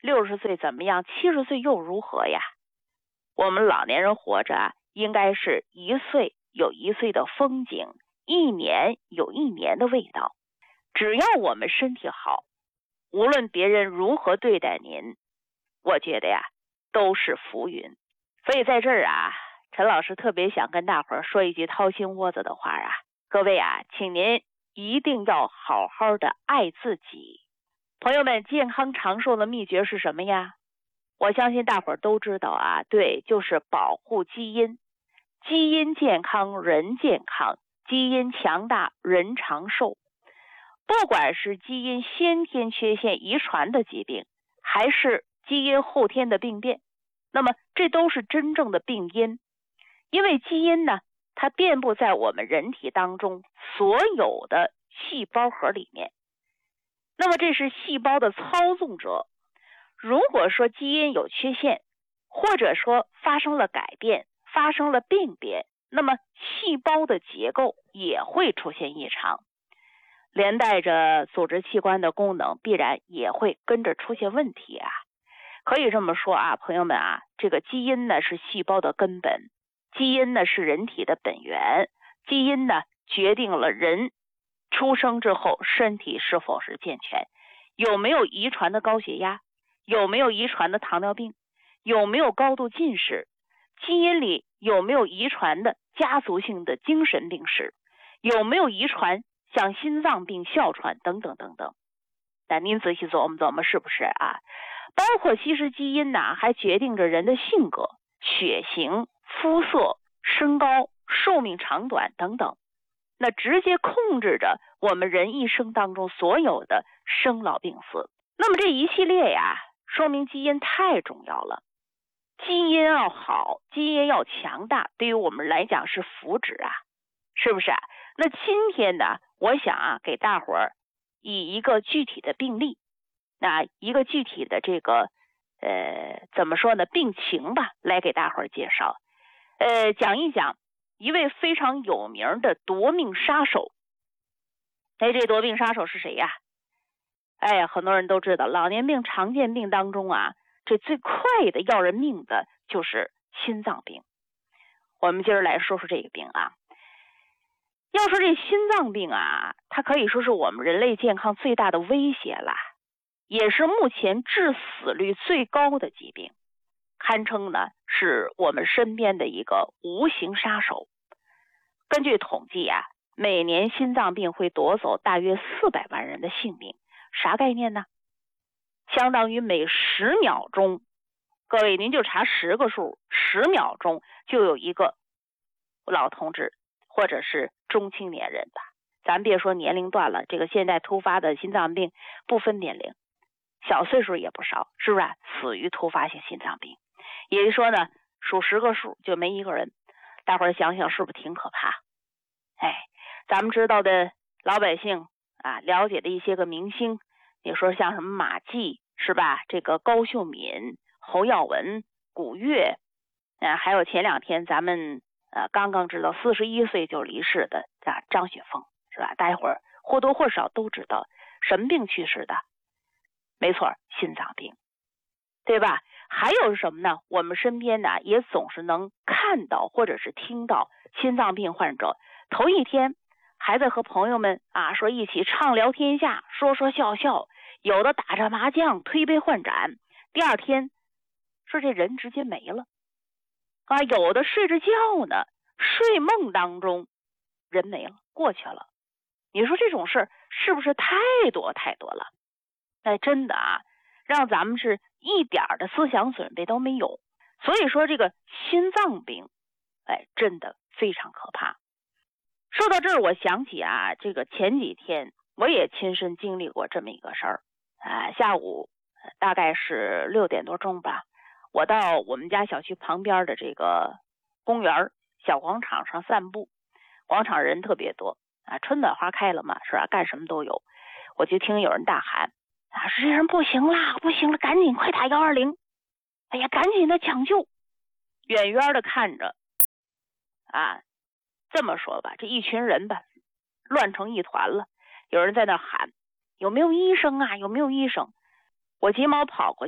60岁怎么样，70岁又如何呀？我们老年人活着啊，应该是1岁有1岁的风景，1年有1年的味道。只要我们身体好，无论别人如何对待您，我觉得呀都是浮云。所以在这儿啊，陈老师特别想跟大伙儿说一句掏心窝子的话啊，各位啊，请您一定要好好的爱自己。朋友们，健康长寿的秘诀是什么呀？我相信大伙儿都知道啊，对，就是保护基因。基因健康人健康，基因强大人长寿。不管是基因先天缺陷遗传的疾病，还是基因后天的病变，那么这都是真正的病因。因为基因呢，它遍布在我们人体当中所有的细胞核里面。那么这是细胞的操纵者。如果说基因有缺陷，或者说发生了改变，发生了病变，那么细胞的结构也会出现异常，连带着组织器官的功能必然也会跟着出现问题啊。可以这么说啊，朋友们啊，这个基因呢是细胞的根本，基因呢是人体的本源，基因呢决定了人出生之后身体是否是健全，有没有遗传的高血压，有没有遗传的糖尿病，有没有高度近视，基因里有没有遗传的家族性的精神病史，有没有遗传像心脏病、哮喘等等等等。但您仔细琢磨是不是啊？包括其实基因呢，还决定着人的性格、血型、肤色、身高、寿命长短等等，那直接控制着我们人一生当中所有的生老病死。那么这一系列呀，说明基因太重要了。基因要好，基因要强大，对于我们来讲是福祉啊，是不是啊？那今天呢，我想啊，给大伙儿以一个具体的病例，那一个具体的这个怎么说呢，病情吧，来给大伙儿介绍。讲一讲一位非常有名的夺命杀手。这夺命杀手是谁呀？很多人都知道，老年病、常见病当中啊，这最快的要人命的就是心脏病。我们今儿来说说这个病啊。要说这心脏病啊，它可以说是我们人类健康最大的威胁了，也是目前致死率最高的疾病，堪称呢是我们身边的一个无形杀手。根据统计啊，每年心脏病会夺走大约400万人的性命。啥概念呢？相当于每10秒钟，各位您就查10个数，10秒钟就有一个老同志或者是中青年人吧，咱别说年龄段了，这个现在突发的心脏病不分年龄，小岁数也不少，是不是死于突发性心脏病？也就是说呢，数10个数就没一个人，大伙儿想想是不是挺可怕？咱们知道的老百姓啊，了解的一些个明星，比如说像什么马季是吧？这个高秀敏、侯耀文、古月，还有前2天咱们刚刚知道41岁就离世的张雪峰是吧？大家伙儿或多或少都知道什么病去世的？没错，心脏病，对吧？还有什么呢？我们身边呢也总是能看到或者是听到心脏病患者头一天还在和朋友们说一起畅聊天下，说说笑笑，有的打着麻将推杯换盏，第2天说这人直接没了有的睡着觉呢，睡梦当中人没了，过去了。你说这种事儿是不是太多太多了？真的让咱们是一点的思想准备都没有。所以说这个心脏病真的非常可怕。说到这儿，我想起这个前几天我也亲身经历过这么一个事儿下午大概是6点多钟吧，我到我们家小区旁边的这个公园小广场上散步，广场人特别多春暖花开了嘛，是吧？干什么都有。我就听有人大喊说这人不行了，不行了，赶紧快打120，赶紧的抢救。远远的看着这么说吧，这一群人吧乱成一团了，有人在那喊有没有医生有没有医生？我急忙跑过